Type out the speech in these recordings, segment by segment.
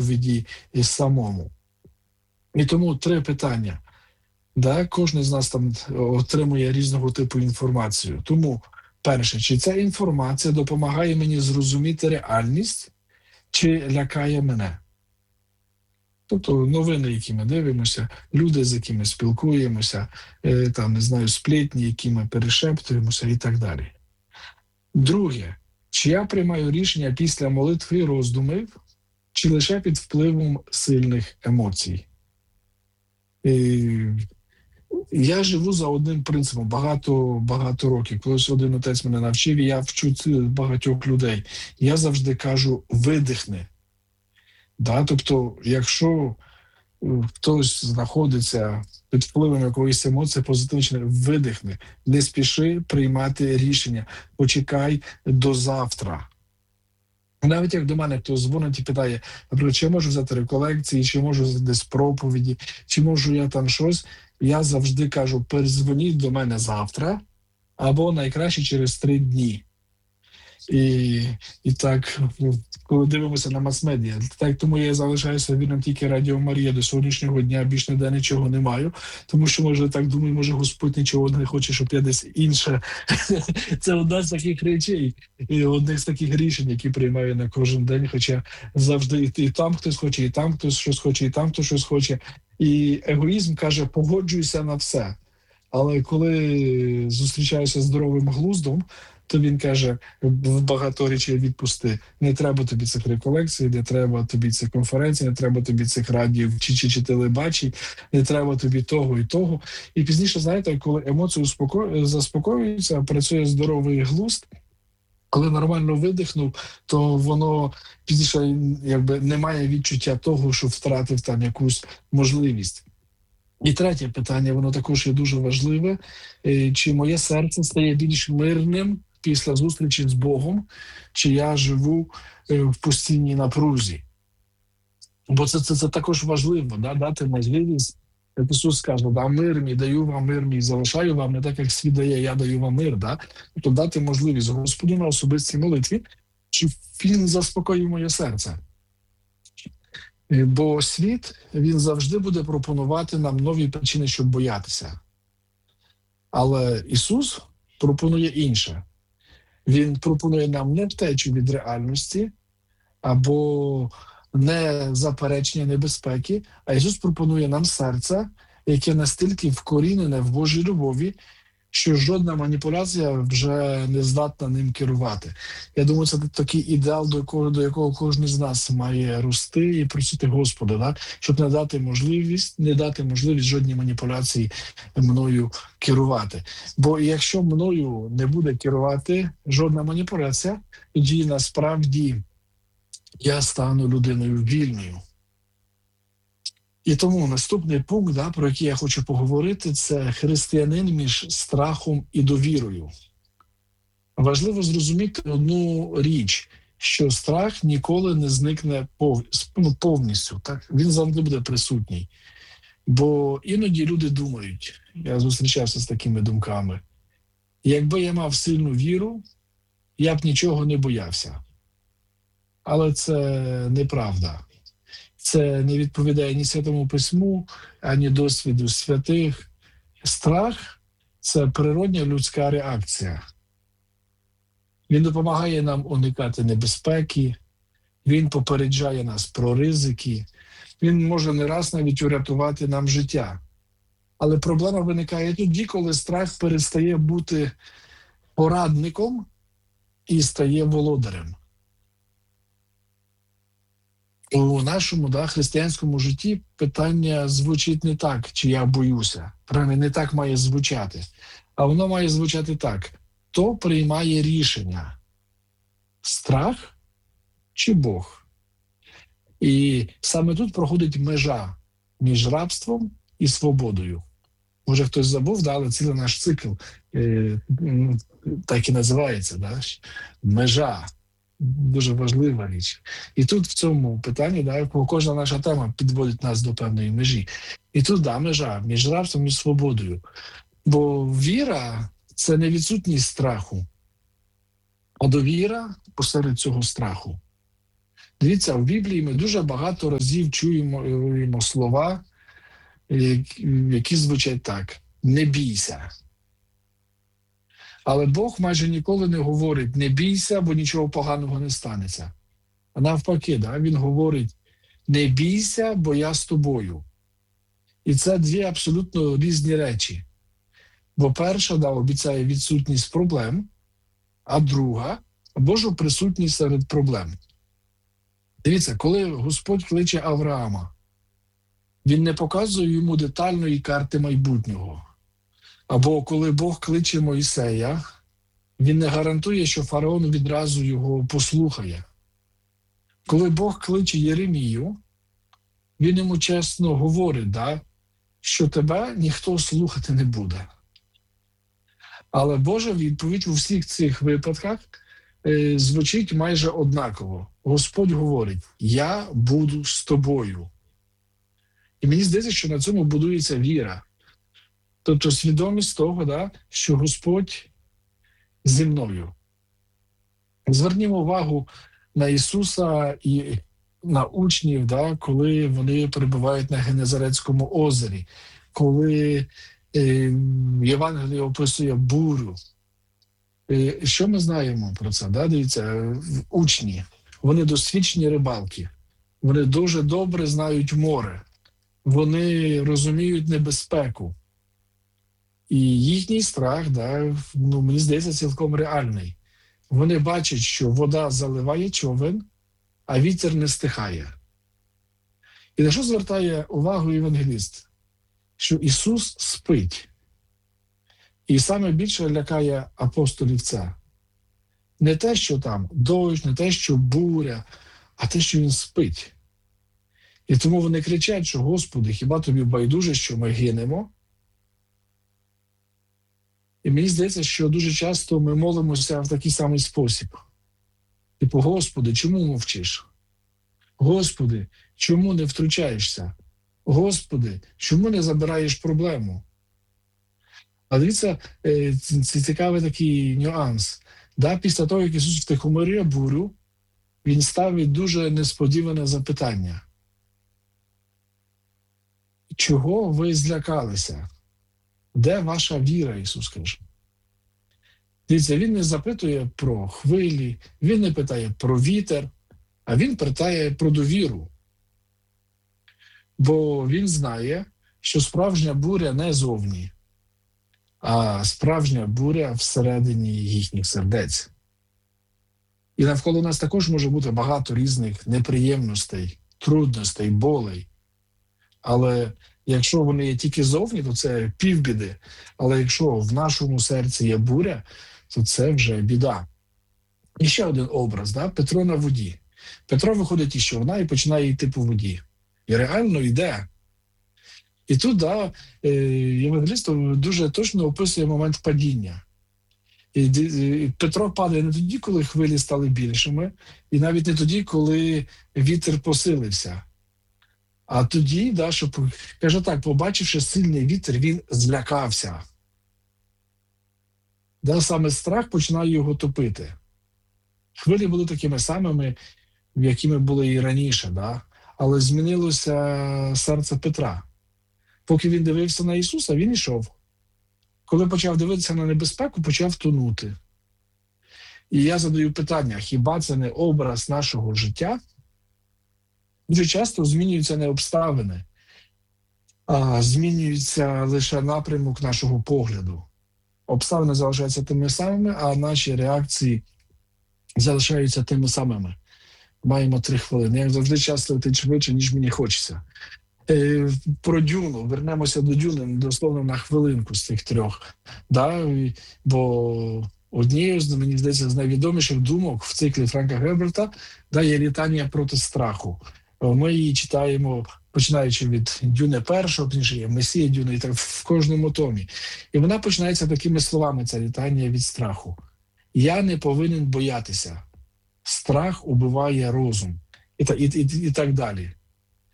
проповіді і самому. І тому 3 питання. Да? Кожен з нас там отримує різного типу інформацію. Тому, перше, чи ця інформація допомагає мені зрозуміти реальність, чи лякає мене? Тобто новини, які ми дивимося, люди, з якими спілкуємося, там, не знаю, сплетні, які ми перешептуємося і так далі. Друге, чи я приймаю рішення після молитви і роздумів, чи лише під впливом сильних емоцій? Я живу за одним принципом багато років. Колись один отець мене навчив, і я вчу багатьох людей. Я завжди кажу «видихни». Да? Тобто, якщо хтось знаходиться під впливом якоїсь емоції позитивної, видихни, не спіши приймати рішення, почекай до завтра. Навіть як до мене хтось дзвонить і питає, наприклад, чи я можу взяти реколекції, чи можу десь проповіді, чи можу я там щось, я завжди кажу, перезвоніть до мене завтра, або найкраще через 3 дні. І так, коли дивимося на мас-медіа, так тому я залишаюся вірним тільки Радіо Марія до сьогоднішнього дня, більш ніде нічого не маю, тому що, може, так думаю, може Господь нічого не хоче, щоб я десь інше. Це одна з таких речей, і одне з таких рішень, які приймаю на кожен день, хоча завжди і там хтось хоче, і там хтось щось хоче, і там хтось щось хоче. І егоїзм каже, погоджуйся на все. Але коли зустрічаюся з здоровим глуздом, то він каже, багато речей відпусти. Не треба тобі цих реколекцій, не треба тобі цих конференцій, не треба тобі цих радіо чи телебачень, не треба тобі того і того. І пізніше, знаєте, коли емоції заспокоюються, працює здоровий глузд, коли нормально видихнув, то воно пізніше якби немає відчуття того, що втратив там якусь можливість. І третє питання, воно також є дуже важливе. Чи моє серце стає більш мирним після зустрічі з Богом, чи я живу в постійній напрузі? Бо це також важливо, да? Дати можливість. Як Ісус каже, да, мир мій, даю вам мир мій, залишаю вам, не так, як світ дає, я даю вам мир. Да? Тобто дати можливість Господу на особистій молитві, чи Він заспокоює моє серце. Бо світ, він завжди буде пропонувати нам нові причини, щоб боятися. Але Ісус пропонує інше. Він пропонує нам не втечу від реальності або не заперечення небезпеки, а Ісус пропонує нам серце, яке настільки вкорінене в Божій любові, що жодна маніпуляція вже не здатна ним керувати. Я думаю, це такий ідеал, до якого кожен з нас має рости і просити Господа, да? Щоб не дати можливість жодній маніпуляції мною керувати. Бо якщо мною не буде керувати жодна маніпуляція, тоді насправді я стану людиною вільною. І тому наступний пункт, да, про який я хочу поговорити, це християнин між страхом і довірою. Важливо зрозуміти одну річ, що страх ніколи не зникне повністю. Так? Він завжди буде присутній. Бо іноді люди думають, я зустрічався з такими думками, якби я мав сильну віру, я б нічого не боявся. Але це неправда. Це не відповідає ні Святому Письму, ані досвіду святих. Страх – це природня людська реакція. Він допомагає нам уникати небезпеки, він попереджає нас про ризики, він може не раз навіть урятувати нам життя. Але проблема виникає тоді, коли страх перестає бути порадником і стає володарем. У нашому християнському житті питання звучить не так, чи я боюся. Правильно, не так має звучати. А воно має звучати так. Хто приймає рішення? Страх чи Бог? І саме тут проходить межа між рабством і свободою. Може хтось забув, але цілий наш цикл так і називається. Да? Межа. Дуже важлива річ. І тут в цьому питанні, кожна наша тема підводить нас до певної межі. І тут, межа між рабством і свободою. Бо віра – це не відсутність страху, а довіра посеред цього страху. Дивіться, в Біблії ми дуже багато разів чуємо слова, які звучать так: не бійся. Але Бог майже ніколи не говорить «не бійся, бо нічого поганого не станеться». А навпаки, він говорить «не бійся, бо я з тобою». І це дві абсолютно різні речі. Бо перша, обіцяє відсутність проблем, а друга – Божу присутність серед проблем. Дивіться, коли Господь кличе Авраама, він не показує йому детальної карти майбутнього. Або коли Бог кличе Мойсея, він не гарантує, що фараон відразу його послухає. Коли Бог кличе Єремію, він йому чесно говорить, що тебе ніхто слухати не буде. Але Божа відповідь у всіх цих випадках звучить майже однаково. Господь говорить: «Я буду з тобою». І мені здається, що на цьому будується віра. Тобто свідомість того, що Господь зі мною. Звернімо увагу на Ісуса і на учнів, коли вони перебувають на Генезарецькому озері, коли Євангеліє описує бурю. Що ми знаємо про це? Дивіться, учні, вони досвідчені рибалки, вони дуже добре знають море, вони розуміють небезпеку. І їхній страх, мені здається, цілком реальний. Вони бачать, що вода заливає човен, а вітер не стихає. І на що звертає увагу євангеліст? Що Ісус спить. І саме більше лякає апостолів це. Не те, що там дощ, не те, що буря, а те, що Він спить. І тому вони кричать, що «Господи, хіба тобі байдуже, що ми гинемо?» І мені здається, що дуже часто ми молимося в такий самий спосіб. Типу: «Господи, чому мовчиш? Господи, чому не втручаєшся? Господи, чому не забираєш проблему?» А дивіться, це цікавий такий нюанс. Після того, як Ісус втихомирює бурю, Він ставить дуже несподіване запитання. «Чого ви злякалися? Де ваша віра?» Ісус каже. Дивіться, Він не запитує про хвилі, Він не питає про вітер, а Він питає про довіру. Бо Він знає, що справжня буря не зовні, а справжня буря всередині їхніх сердець. І навколо нас також може бути багато різних неприємностей, трудностей, болей. Але якщо вони є тільки зовні, то це півбіди. Але якщо в нашому серці є буря, то це вже біда. І ще один образ, Петро на воді. Петро виходить із човна і починає йти по воді. І реально йде. І тут, євангеліст дуже точно описує момент падіння. І Петро падає не тоді, коли хвилі стали більшими, і навіть не тоді, коли вітер посилився. А тоді, що, каже так, побачивши сильний вітер, він злякався. Саме страх починає його топити. Хвилі були такими самими, якими були і раніше, але змінилося серце Петра. Поки він дивився на Ісуса, він йшов. Коли почав дивитися на небезпеку, почав тонути. І я задаю питання: хіба це не образ нашого життя? Дуже часто змінюються не обставини, а змінюється лише напрямок нашого погляду. Обставини залишаються тими самими, а наші реакції залишаються тими самими. Маємо 3 хвилини. Як завжди, час летить швидше, ніж мені хочеться. Про Дюну. Вернемося до Дюни, дословно на хвилинку з цих 3. Бо однією з, мені здається, з найвідоміших думок в циклі Франка Герберта є літання проти страху. Ми її читаємо, починаючи від Дюни першого, є Месія Дюни, і так в кожному томі. І вона починається такими словами, це літання від страху. «Я не повинен боятися. Страх убиває розум». І так далі.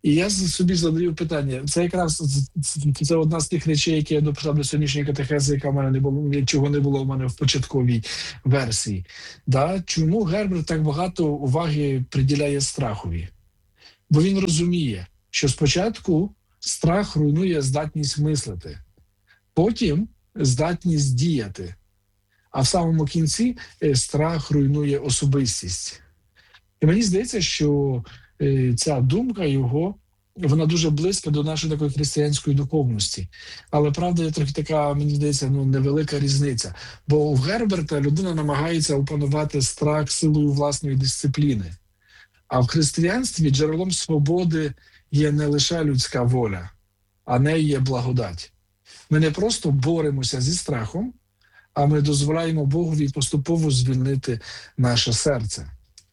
І я собі задаю питання. Це якраз це одна з тих речей, які я дописав до сьогоднішньої катехези, яка в мене не було, чого не було в мене в початковій версії. Да? Чому Герберт так багато уваги приділяє страхові? Бо він розуміє, що спочатку страх руйнує здатність мислити, потім здатність діяти, а в самому кінці страх руйнує особистість. І мені здається, що ця думка його, вона дуже близька до нашої такої християнської духовності. Але правда є трохи така, мені здається, невелика різниця. Бо у Герберта людина намагається опанувати страх силою власної дисципліни. А в християнстві джерелом свободи є не лише людська воля, а нею є благодать. Ми не просто боремося зі страхом, а ми дозволяємо Богові поступово звільнити наше серце.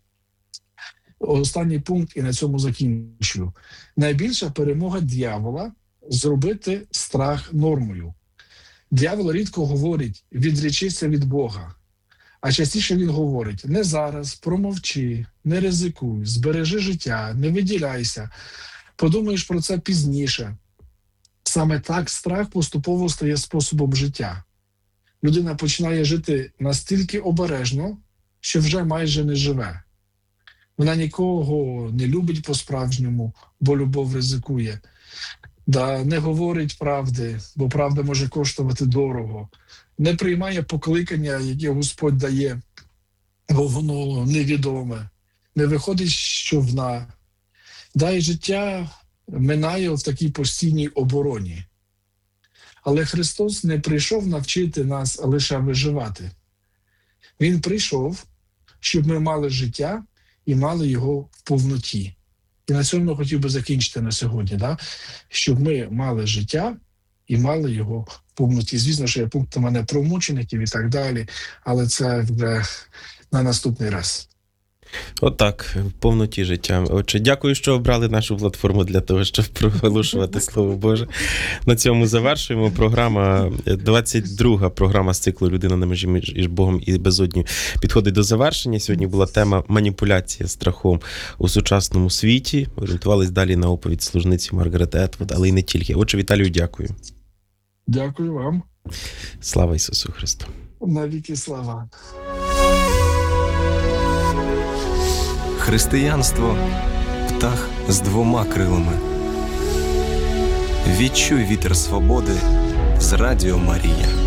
Останній пункт, і на цьому закінчую. Найбільша перемога дьявола – зробити страх нормою. Дьявол рідко говорить «відречися від Бога», а частіше він говорить «не зараз, промовчи, не ризикуй, збережи життя, не виділяйся, подумаєш про це пізніше». Саме так страх поступово стає способом життя. Людина починає жити настільки обережно, що вже майже не живе. Вона нікого не любить по-справжньому, бо любов ризикує. Не говорить правди, бо правда може коштувати дорого. Не приймає покликання, яке Господь дає, бо воно невідоме. Не виходить з човна. І життя минає в такій постійній обороні. Але Христос не прийшов навчити нас лише виживати. Він прийшов, щоб ми мали життя і мали його в повноті. І на цьому я хотів би закінчити на сьогодні, щоб ми мали життя і мали його в повноті. Звісно, що є пункти мене про мучеників і так далі, але це вже на наступний раз. Отак, в повноті життя. Отже, дякую, що обрали нашу платформу для того, щоб проголошувати Слово Боже. На цьому завершуємо. Програма, 22-га програма з циклу «Людина на межі між Богом і безоднею» підходить до завершення. Сьогодні була тема «Маніпуляція страхом у сучасному світі». Орієнтувались далі на оповідь служниці Маргарет Етвуд, але й не тільки. Отже, Віталію, дякую. Дякую вам. Слава Ісусу Христу. Навіки слава. Християнство – птах з двома крилами. Відчуй вітер свободи з Радіо Марія.